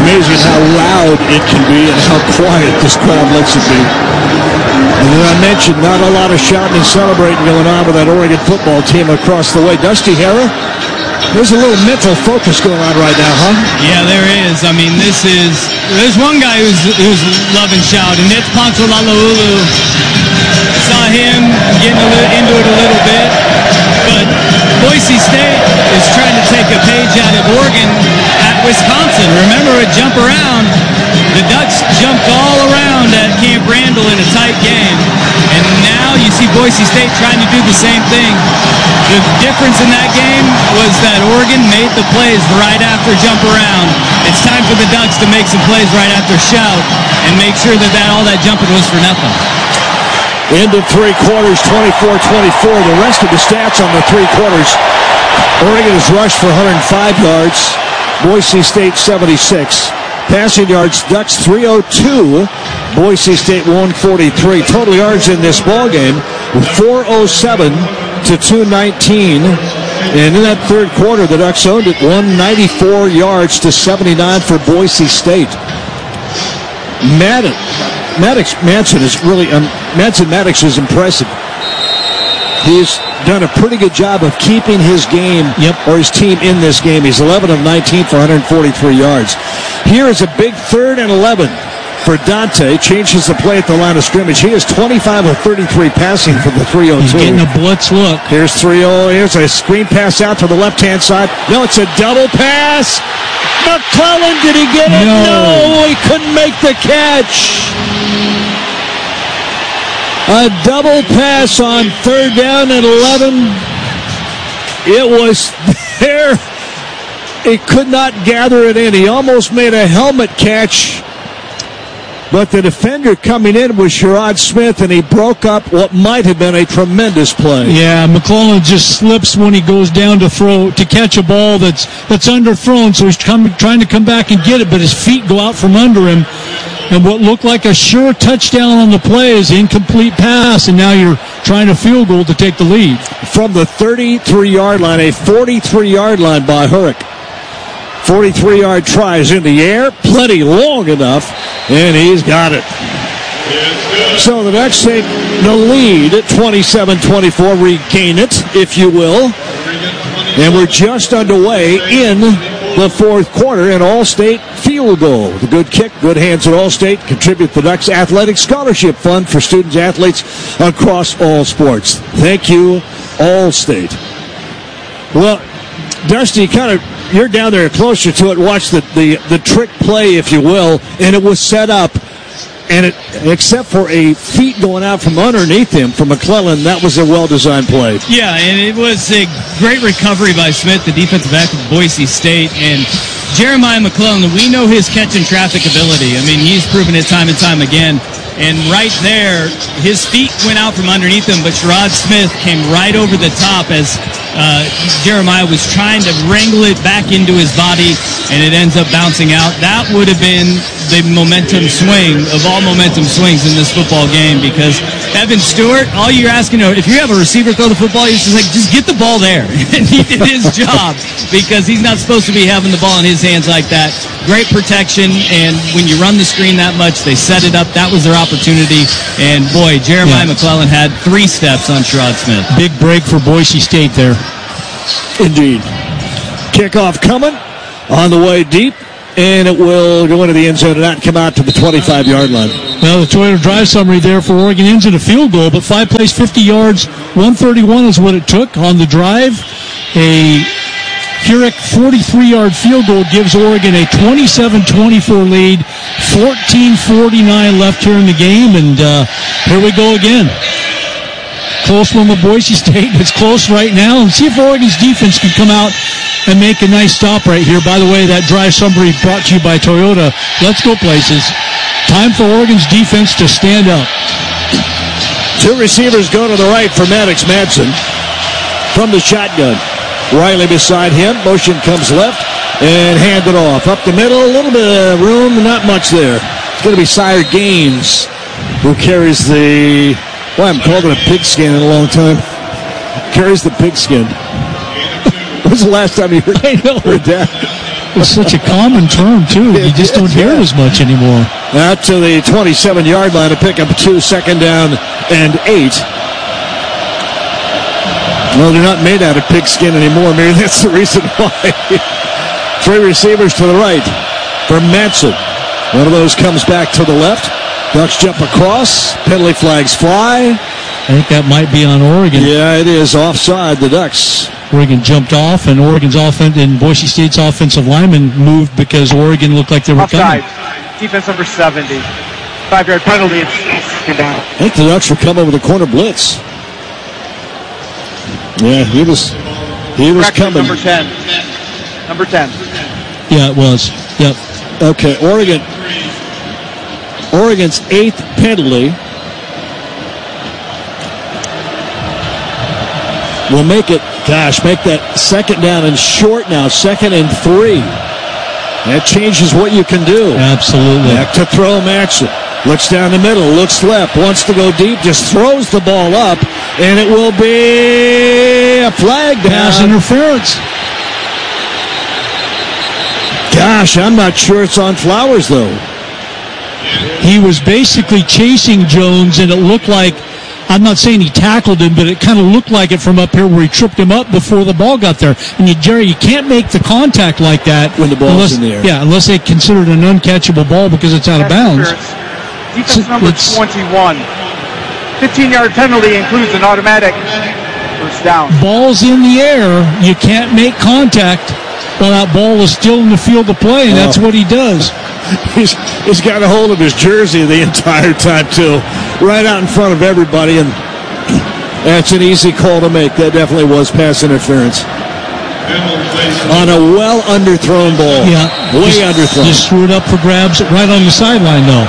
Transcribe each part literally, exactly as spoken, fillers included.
amazing how loud it can be and how quiet this crowd lets it be. And then I mentioned not a lot of shouting and celebrating going on with that Oregon football team across the way. Dusty Hara, there's a little mental focus going on right now, huh? Yeah, there is. I mean, this is, there's one guy who's who's loving shouting. It's Pancho Lalaulu. Saw him getting a little, into it a little bit. But Boise State is trying to take a page out of Oregon at Wisconsin. Remember a jump around. The Ducks jumped all around at Camp Randall in a tight game. And now you see Boise State trying to do the same thing. The difference in that game was that Oregon made the plays right after jump around. It's time for the Ducks to make some plays right after shout and make sure that, that all that jumping was for nothing. Into three quarters, twenty-four twenty-four. The rest of the stats on the three quarters. Oregon has rushed for one hundred five yards. Boise State seventy-six. Passing yards, Ducks three oh two. Boise State one forty-three. Total yards in this ballgame, four oh seven to two nineteen. And in that third quarter, the Ducks owned it one ninety-four yards to seventy-nine for Boise State. Madden. Maddox Manson is really, um, Manson Maddox is impressive. He's done a pretty good job of keeping his game, yep. or his team in this game. He's eleven of nineteen for one hundred forty-three yards. Here is a big third and eleven for Dante. Changes the play at the line of scrimmage. He is twenty-five of thirty-three passing for the three oh two. He's getting a blitz look. Here's three oh. Here's a screen pass out to the left-hand side. No, it's a double pass. McClellan, did he get it? No. No, he couldn't make the catch. A double pass on third down and eleven. It was there. He could not gather it in. He almost made a helmet catch. But the defender coming in was Sherrod Smith, and he broke up what might have been a tremendous play. Yeah, McClellan just slips when he goes down to throw, to catch a ball that's that's underthrown, so he's come, trying to come back and get it, but his feet go out from under him. And what looked like a sure touchdown on the play is an incomplete pass, and now you're trying to field goal to take the lead. From the thirty-three-yard line, a forty-three-yard line by Hurrick. forty-three-yard try is in the air, plenty long enough, and he's got it. So the Ducks take the lead at twenty-seven twenty-four, regain it, if you will. And we're just underway in the fourth quarter, an All-State field goal. The good kick, good hands at All-State contribute to the Ducks Athletic Scholarship Fund for students athletes across all sports. Thank you, All-State. Well, Dusty, kind of, you're down there closer to it. Watch the, the, the trick play, if you will, and it was set up. And it, except for a feet going out from underneath him from McClellan, that was a well-designed play. Yeah, and it was a great recovery by Smith, the defensive back of Boise State. And Jeremiah McClellan, we know his catch and traffic ability. I mean, he's proven it time and time again. And right there, his feet went out from underneath him, but Sherrod Smith came right over the top as uh, Jeremiah was trying to wrangle it back into his body, and it ends up bouncing out. That would have been the momentum swing of all momentum swings in this football game, because Evan Stewart, all you're asking, if you have a receiver throw the football, he's just like, just get the ball there. And he did his job, because he's not supposed to be having the ball in his hands like that. Great protection, and when you run the screen that much, they set it up. That was their opportunity. And boy, Jeremiah yeah. McClellan had three steps on Sherrod Smith. Big break for Boise State there. Indeed. Kickoff coming on the way deep, and it will go into the end zone and not come out to the twenty-five-yard line. Well, the Toyota drive summary there for Oregon ends in a field goal, but five plays, fifty yards, one thirty-one is what it took on the drive. A Hurrick forty-three-yard field goal gives Oregon a twenty-seven twenty-four lead, fourteen forty-nine left here in the game, and uh, here we go again. Close one with Boise State. It's close right now, and see if Oregon's defense can come out and make a nice stop right here. By the way, that drive summary brought to you by Toyota. Let's go places. Time for Oregon's defense to stand up. Two receivers go to the right for Maddox Madsen from the shotgun. Riley beside him. Motion comes left and handed off. Up the middle, a little bit of room, not much there. It's going to be Sire Gaines who carries the, well, I haven't called it a pigskin in a long time. Carries the pigskin. When was the last time you heard, heard that? It's such a common term, too. You just don't hear it as much anymore. Out to the twenty-seven-yard line to pick up two, second down and eight. Well, they're not made out of pigskin anymore. Maybe that's the reason why. Three receivers to the right for Madsen. One of those comes back to the left. Ducks jump across. Penalty flags fly. I think that might be on Oregon. Yeah, it is offside, the Ducks. Oregon jumped off, and Oregon's offense and Boise State's offensive lineman moved because Oregon looked like they were offside. coming. Defense number seventy. Five-yard penalty. I think the Ducks were coming with a corner blitz. Yeah, he was he was Correction, coming. Number ten. Number ten. Yeah, it was. Yep. Okay, Oregon. Oregon's eighth penalty will make it, gosh, make that second down and short now, second and three. That changes what you can do. Absolutely. Back to throw Madsen. Looks down the middle, looks left, wants to go deep, just throws the ball up, and it will be a flag down. Pass interference. Gosh, I'm not sure it's on Flowers, though. He was basically chasing Jones, and it looked like, I'm not saying he tackled him, but it kind of looked like it from up here where he tripped him up before the ball got there. And you, Jerry, you can't make the contact like that when the ball's unless, in the air. Yeah, unless they consider it an uncatchable ball because it's out of bounds. Defense so number twenty-one. fifteen-yard penalty includes an automatic first down. Ball's in the air. You can't make contact while that ball is still in the field of play, and oh. that's what he does. He's, he's got a hold of his jersey the entire time, too, right out in front of everybody, and that's an easy call to make. That definitely was pass interference. On a well underthrown ball. Yeah. Way just, underthrown. Just threw it up for grabs right on the sideline, though.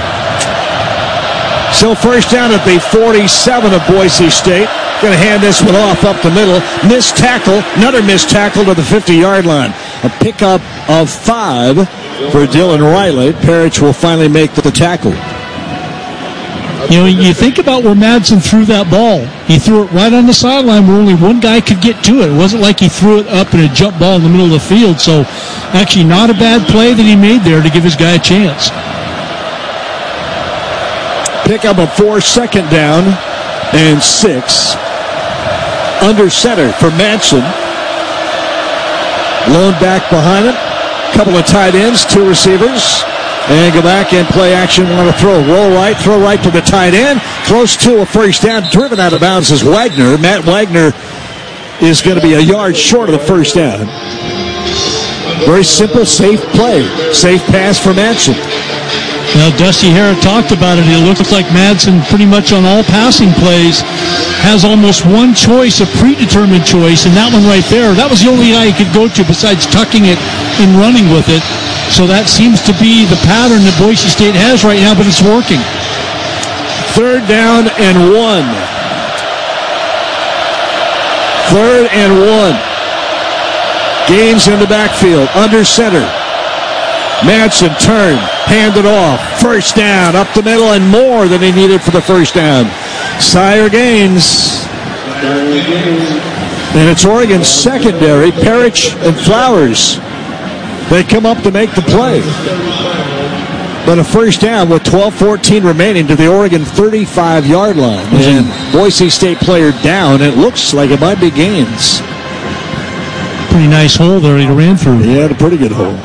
So first down at the forty-seven of Boise State. Going to hand this one off up the middle. Missed tackle. Another missed tackle to the fifty-yard line. A pickup of five for Dylan Riley. Parrish will finally make the tackle. You know, you think about where Madsen threw that ball. He threw it right on the sideline where only one guy could get to it. It wasn't like he threw it up in a jump ball in the middle of the field. So actually not a bad play that he made there to give his guy a chance. Pick up a four, second down and six. Under center for Madsen. Lone back behind him. Couple of tight ends, two receivers. And go back and play action on a throw. Roll right, throw right to the tight end. Throws to a first down. Driven out of bounds is Wagner. Matt Wagner is going to be a yard short of the first down. Very simple, safe play. Safe pass for Madsen. Well, Dusty Harrod talked about it. It looks like Madsen pretty much on all passing plays has almost one choice, a predetermined choice, and that one right there, that was the only guy he could go to besides tucking it and running with it. So that seems to be the pattern that Boise State has right now, but it's working. Third down and one. Third and one. Gaines in the backfield, under center. Madsen turned, handed off, first down, up the middle, and more than he needed for the first down. Sire Gaines. And it's Oregon's secondary, Parrish and Flowers. They come up to make the play. But a first down with twelve fourteen remaining to the Oregon thirty-five-yard line. And Boise State player down. It looks like it might be Gaines. Pretty nice hole there he ran through. He had a pretty good hole.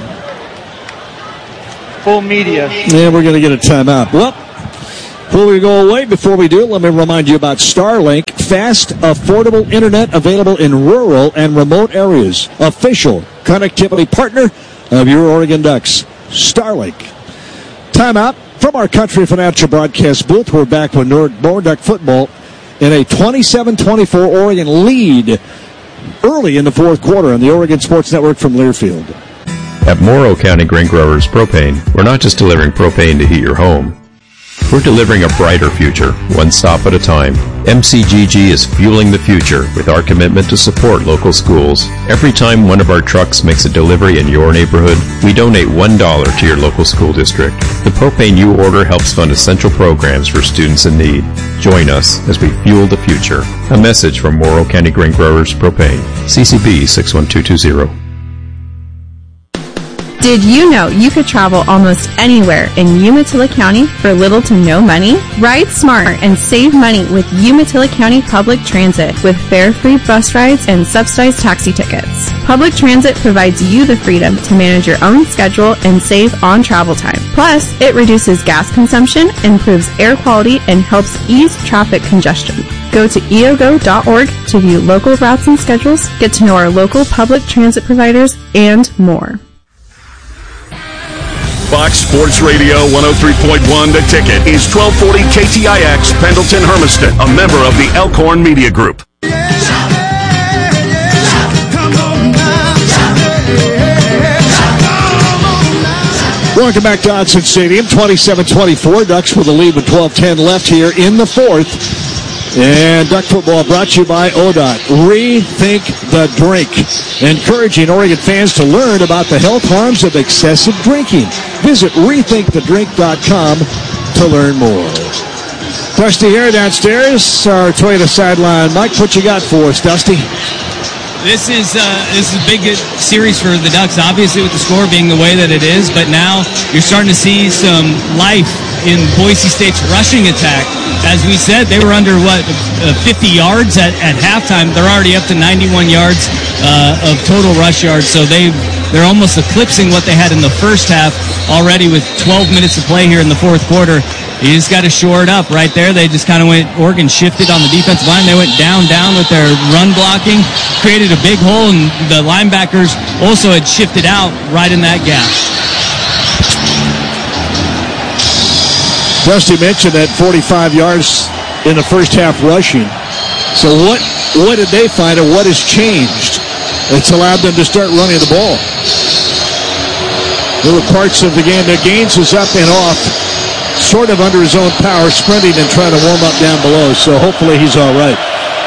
Full media. Yeah, we're going to get a timeout. Well, before we go away, before we do, let me remind you about Starlink. Fast, affordable internet available in rural and remote areas. Official connectivity partner of your Oregon Ducks. Starlink. Timeout from our Country Financial broadcast booth. We're back with more Duck football in a twenty-seven twenty-four Oregon lead early in the fourth quarter on the Oregon Sports Network from Learfield. At Morrow County Grain Growers Propane, we're not just delivering propane to heat your home. We're delivering a brighter future, one stop at a time. M C G G is fueling the future with our commitment to support local schools. Every time one of our trucks makes a delivery in your neighborhood, we donate one dollar to your local school district. The propane you order helps fund essential programs for students in need. Join us as we fuel the future. A message from Morrow County Grain Growers Propane. C C B six one two two zero. Did you know you could travel almost anywhere in Umatilla County for little to no money? Ride smart and save money with Umatilla County Public Transit with fare-free bus rides and subsidized taxi tickets. Public Transit provides you the freedom to manage your own schedule and save on travel time. Plus, it reduces gas consumption, improves air quality, and helps ease traffic congestion. Go to E O G O dot org to view local routes and schedules, get to know our local public transit providers, and more. Fox Sports Radio one oh three point one The Ticket is twelve forty K T I X Pendleton Hermiston, a member of the Elkhorn Media Group. Welcome back to Autzen Stadium, twenty-seven twenty-four. Ducks with a lead with twelve ten left here in the fourth. And Duck football brought to you by O D O T. Rethink the Drink. Encouraging Oregon fans to learn about the health harms of excessive drinking. Visit rethink the drink dot com to learn more. Dusty here downstairs, our Toyota sideline. Mike, what you got for us, Dusty? This is uh, this is a big series for the Ducks, obviously with the score being the way that it is, but now you're starting to see some life in Boise State's rushing attack. As we said, they were under, what, uh, fifty yards at, at halftime. They're already up to ninety-one yards uh, of total rush yards, so they, they're almost eclipsing what they had in the first half already with twelve minutes to play here in the fourth quarter. You just got to shore it up right there. They just kind of went, Oregon shifted on the defensive line. They went down, down with their run blocking, created a big hole, and the linebackers also had shifted out right in that gap. Dusty mentioned that forty-five yards in the first half rushing. So what, what did they find, or what has changed that's allowed them to start running the ball? There were parts of the game that Gaines was up and off, sort of under his own power, sprinting and trying to warm up down below, so hopefully he's all right.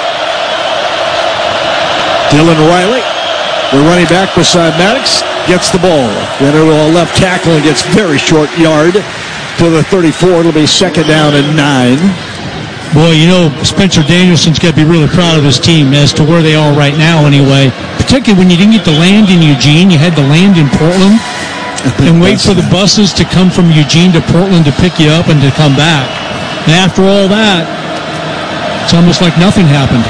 Dylan Riley, the running back beside Maddox, gets the ball. Then to a left tackle and gets very short yard to the thirty-four. It'll be second down and nine. Boy, you know, Spencer Danielson's got to be really proud of his team as to where they are right now anyway. Particularly when you didn't get to land in Eugene, you had to land in Portland and wait for the buses to come from Eugene to Portland to pick you up and to come back. And after all that, it's almost like nothing happened.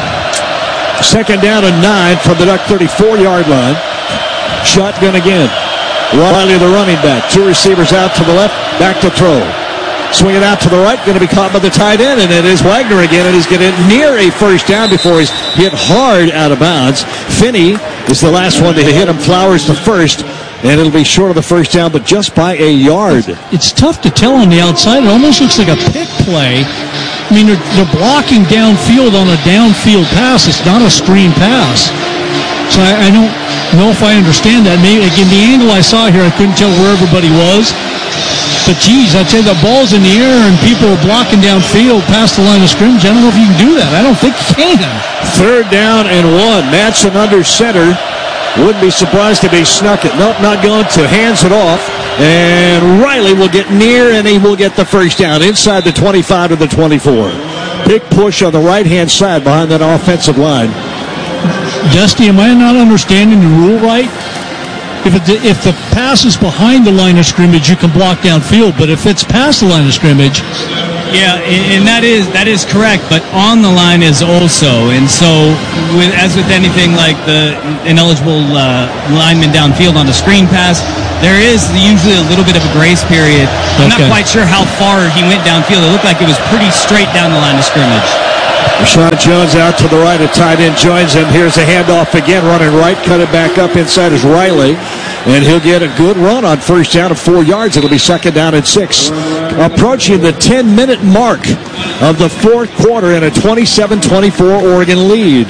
Second down and nine from the Duck thirty-four-yard line. Shotgun again. Riley, the running back. Two receivers out to the left, back to throw. Swing it out to the right, going to be caught by the tight end, and it is Wagner again, and he's getting near a first down before he's hit hard out of bounds. Finney is the last one to hit him. Flowers the first, and it'll be short of the first down, but just by a yard. It's tough to tell on the outside. It almost looks like a pick play. I mean, they're, they're blocking downfield on a downfield pass. It's not a screen pass. So I, I don't know if I understand that. Maybe, again, the angle I saw here, I couldn't tell where everybody was. But, geez, I'd say the ball's in the air and people are blocking downfield past the line of scrimmage. I don't know if you can do that. I don't think you can. Third down and one. Madsen under center. Wouldn't be surprised if he snuck it. Nope, not going to. Hands it off. And Riley will get near, and he will get the first down inside the twenty-five to the twenty-four. Big push on the right-hand side behind that offensive line. Dusty, am I not understanding the rule right? If, it, if the pass is behind the line of scrimmage, you can block downfield. But if it's past the line of scrimmage... Yeah, and that is that is correct, but on the line is also. And so, with, as with anything like the ineligible uh, lineman downfield on the screen pass, there is usually a little bit of a grace period. I'm okay. Not quite sure how far he went downfield. It looked like it was pretty straight down the line of scrimmage. Rashawn Jones out to the right. A tight end joins him. Here's a handoff again, running right. Cut it back up inside is Riley. And he'll get a good run on first down of four yards. It'll be second down and six. Approaching the ten-minute mark of the fourth quarter in a twenty-seven twenty-four Oregon lead.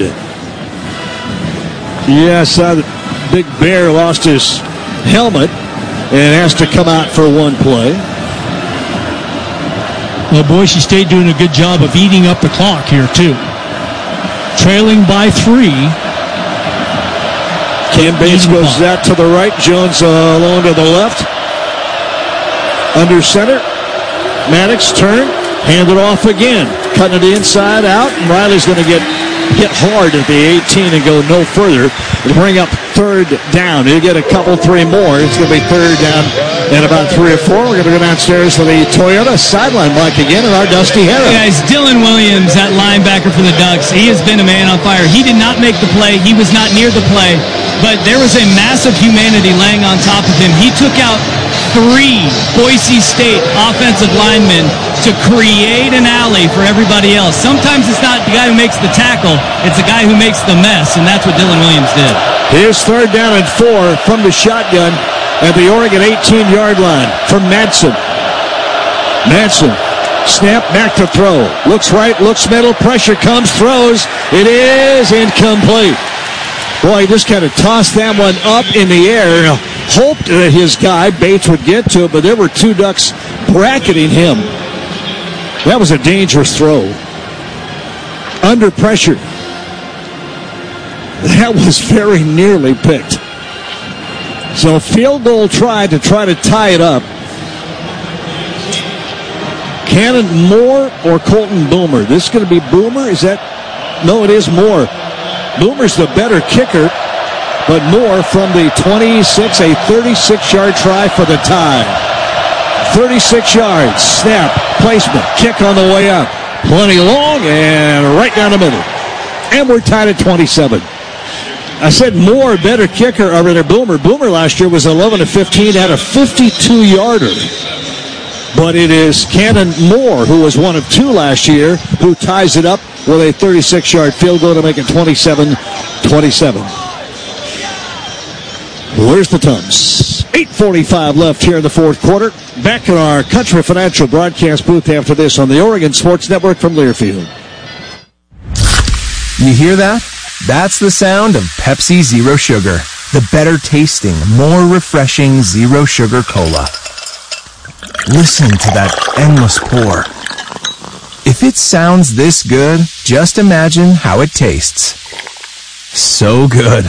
Yes, uh, Big Bear lost his helmet and has to come out for one play. Well, Boise State doing a good job of eating up the clock here, too. Trailing by three. Cam Bates goes out to the right. Jones uh, alone to the left. Under center. Maddox turn. Hand it off again. Cutting it inside out. And Riley's going to get hit hard at the eighteen and go no further. It'll bring up third down. He'll get a couple, three more. It's going to be third down and about three or four. We're going to go downstairs to the Toyota sideline mic again and our Dusty Harris. Guys, Dylan Williams, that linebacker for the Ducks, he has been a man on fire. He did not make the play. He was not near the play, but there was a massive humanity laying on top of him. He took out three Boise State offensive linemen to create an alley for everybody else. Sometimes it's not the guy who makes the tackle, it's the guy who makes the mess, and that's what Dylan Williams did. Here's third down and four from the shotgun at the Oregon eighteen-yard line from Madsen. Madsen, snap, back to throw. Looks right, looks middle, pressure comes, throws. It is incomplete. Boy, he just kind of tossed that one up in the air and hoped that his guy, Bates, would get to it, but there were two Ducks bracketing him. That was a dangerous throw. Under pressure. That was very nearly picked. So field goal tried to try to tie it up. Cannon Moore or Colton Boomer? This is going to be Boomer? Is that? No, it is Moore. Boomer's the better kicker, but Moore from the twenty-six, a thirty-six-yard try for the tie. thirty-six yards, snap, placement, kick on the way up. Plenty long and right down the middle. And we're tied at twenty-seven. I said Moore, better kicker, or rather Boomer. Boomer last year was eleven to fifteen, had a fifty-two-yarder. But it is Cannon Moore, who was one of two last year, who ties it up with a thirty-six-yard field goal to make it twenty-seven twenty-seven. Where's the Tums? eight forty-five left here in the fourth quarter. Back in our Country Financial broadcast booth after this on the Oregon Sports Network from Learfield. You hear that? That's the sound of Pepsi Zero Sugar. The better tasting, more refreshing Zero Sugar Cola. Listen to that endless pour. If it sounds this good, just imagine how it tastes. So good.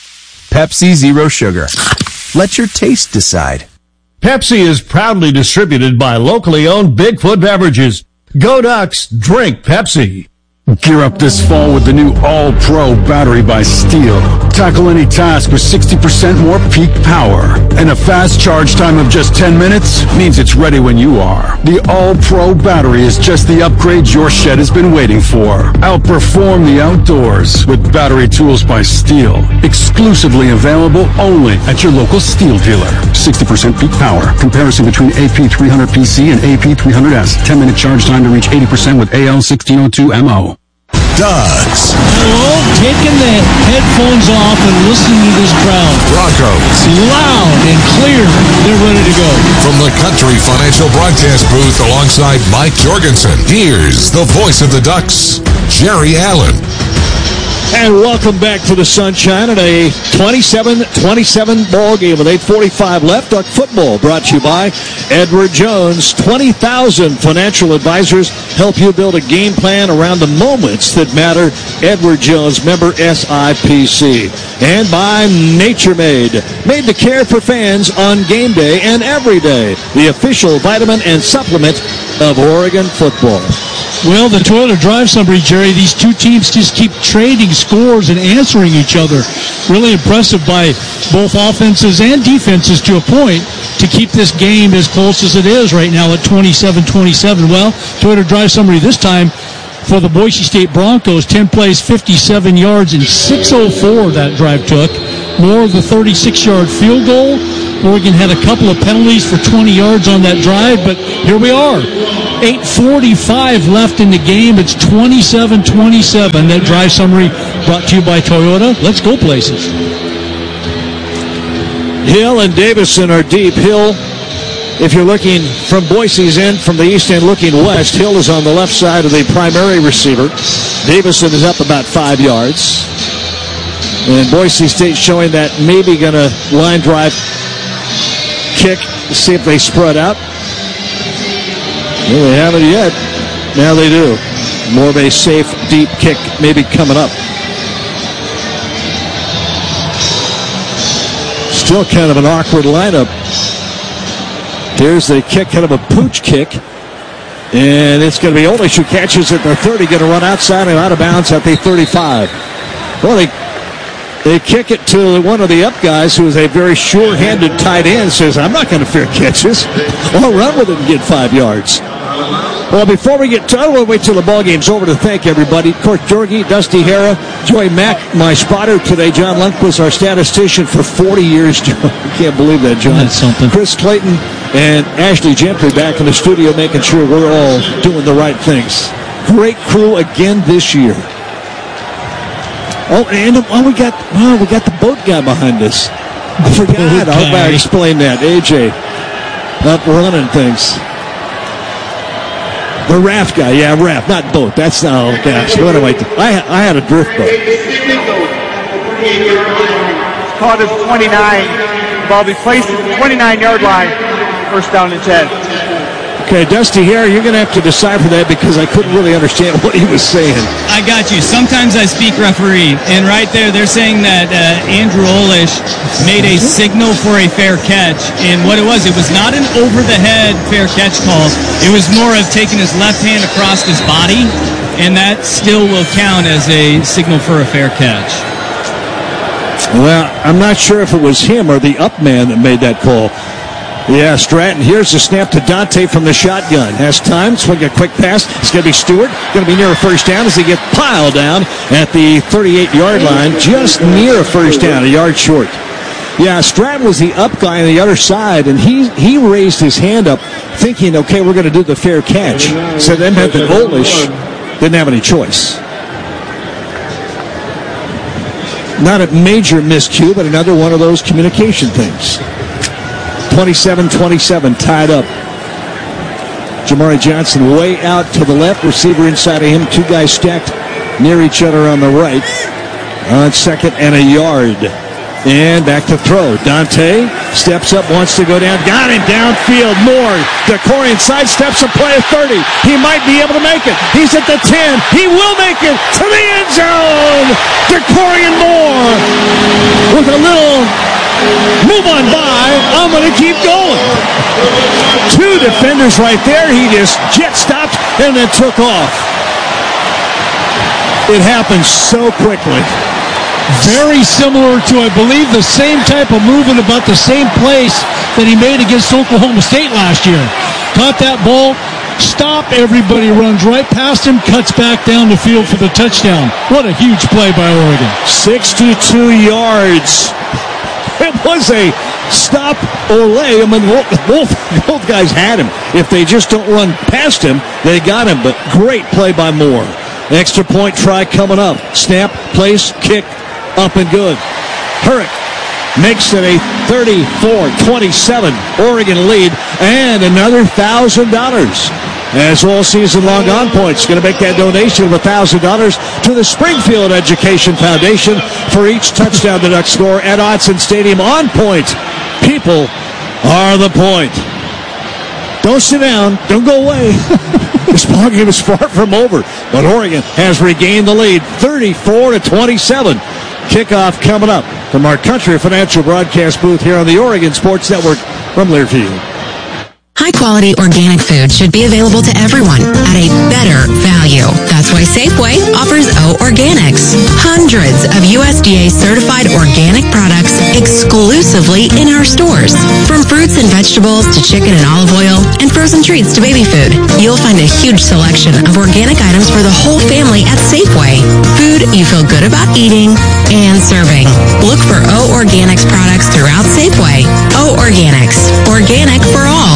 Pepsi Zero Sugar. Let your taste decide. Pepsi is proudly distributed by locally owned Bigfoot Beverages. Go Ducks, drink Pepsi. Gear up this fall with the new All-Pro battery by Steel. Tackle any task with sixty percent more peak power. And a fast charge time of just ten minutes means it's ready when you are. The All-Pro battery is just the upgrade your shed has been waiting for. Outperform the outdoors with battery tools by Steel. Exclusively available only at your local Steel dealer. sixty percent peak power. Comparison between A P three hundred P C and A P three hundred S. ten minute charge time to reach eighty percent with A L sixteen oh two M O. Ducks. Well, taking the headphones off and listening to this crowd. Broncos. Loud and clear. They're ready to go. From the Country Financial broadcast booth alongside Mike Jorgensen, here's the voice of the Ducks, Jerry Allen. And welcome back to the Sunshine at a twenty-seven twenty-seven ball game with eight forty-five left. Duck football brought to you by Edward Jones. twenty thousand financial advisors help you build a game plan around the moments that matter. Edward Jones, member S I P C. And by Nature Made. Made to care for fans on game day and every day. The official vitamin and supplement of Oregon football. Well, the Toyota Drive summary, Jerry, these two teams just keep trading scores and answering each other. Really impressive by both offenses and defenses to a point to keep this game as close as it is right now at twenty-seven twenty-seven. Well, Toyota Drive summary this time for the Boise State Broncos, ten plays, fifty-seven yards, and six oh four that drive took. More of the thirty-six-yard field goal. Oregon had a couple of penalties for twenty yards on that drive, but here we are. eight forty-five left in the game. It's twenty-seven twenty-seven. That drive summary brought to you by Toyota. Let's go places. Hill and Davison are deep. Hill, if you're looking from Boise's end, from the east end looking west, Hill is on the left side of the primary receiver. Davison is up about five yards. And Boise State showing that maybe going to line drive kick to see if they spread out. Well, they haven't yet. Now they do. More of a safe, deep kick maybe coming up. Still kind of an awkward lineup. Here's the kick, kind of a pooch kick. And it's going to be Olish who catches at the thirty, going to run outside and out of bounds at the thirty-five. Well, they They kick it to one of the up guys who is a very sure-handed tight end, says, I'm not going to fair catch this. I'll run with it and get five yards. Well, before we get to, I don't want to wait till the ball game's over to thank everybody. Of course, Jorgie, Dusty Hara, Joy Mack, my spotter today. John Lundquist, our statistician for forty years. I can't believe that, John. That's something. Chris Clayton and Ashley Gentry back in the studio making sure we're all doing the right things. Great crew again this year. Oh, and oh, we got oh, we got the boat guy behind us. I forgot. I'll back explain that. A J up running things. The raft guy, yeah, raft, not boat. That's oh gosh. What am I? I I had a drift boat. Caught at twenty-nine. Ball be placed at the twenty-nine-yard line. First down and ten. Okay, Dusty here, you're going to have to decipher that because I couldn't really understand what he was saying. I got you. Sometimes I speak referee, and right there they're saying that uh, Andrew Olish made a signal for a fair catch, and what it was, it was not an over-the-head fair catch call. It was more of taking his left hand across his body, and that still will count as a signal for a fair catch. Well, I'm not sure if it was him or the up man that made that call. Yeah, Stratton. Here's the snap to Dante from the shotgun. Has time. Swing a quick pass. It's going to be Stewart. Going to be near a first down as he gets piled down at the thirty-eight-yard line. Just near a first down, a yard short. Yeah, Stratton was the up guy on the other side, and he he raised his hand up thinking, okay, we're going to do the fair catch. So then that the Olish didn't have any choice. Not a major miscue, but another one of those communication things. twenty-seven twenty-seven, tied up. Jamari Johnson way out to the left. Receiver inside of him. Two guys stacked near each other on the right. On second and a yard. And back to throw. Dante steps up, wants to go down. Got him downfield. Moore. DeCorian sidesteps a play at thirty. He might be able to make it. He's at the ten. He will make it to the end zone. DeCorian Moore with a little move on by. I'm going to keep going. Two defenders right there. He just jet stopped and then took off. It happened so quickly. Very similar to, I believe, the same type of movement about the same place that he made against Oklahoma State last year. Caught that ball, stop, everybody runs right past him, cuts back down the field for the touchdown. What a huge play by Oregon. sixty-two yards. It was a stop or lay. I mean, both, both guys had him. If they just don't run past him, they got him. But great play by Moore. Extra point try coming up. Snap, place, kick, up and good. Hurrick makes it a thirty-four twenty-seven Oregon lead and another one thousand dollars. As all season long On Point's going to make that donation of one thousand dollars to the Springfield Education Foundation for each touchdown the Ducks score at Autzen Stadium. On Point. People are the point. Don't sit down. Don't go away. This ballgame is far from over. But Oregon has regained the lead, thirty-four to twenty-seven. Kickoff coming up from our Country Financial broadcast booth here on the Oregon Sports Network from Learfield. High-quality organic food should be available to everyone at a better value. That's why Safeway offers O Organics. Hundreds of U S D A-certified organic products exclusively in our stores. From fruits and vegetables to chicken and olive oil and frozen treats to baby food, you'll find a huge selection of organic items for the whole family at Safeway. Food you feel good about eating and serving. Look for O Organics products throughout Safeway. O Organics. Organic for all.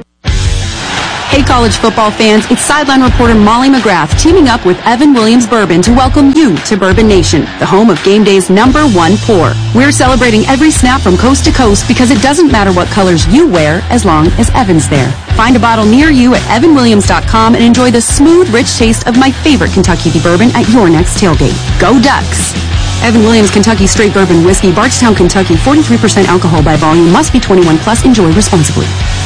Hey college football fans, it's sideline reporter Molly McGrath teaming up with Evan Williams Bourbon to welcome you to Bourbon Nation, the home of game day's number one pour. We're celebrating every snap from coast to coast because it doesn't matter what colors you wear as long as Evan's there. Find a bottle near you at evan williams dot com and enjoy the smooth, rich taste of my favorite Kentucky bourbon at your next tailgate. Go Ducks! Evan Williams Kentucky Straight Bourbon Whiskey, Bardstown, Kentucky, forty-three percent alcohol by volume, must be twenty-one plus, enjoy responsibly.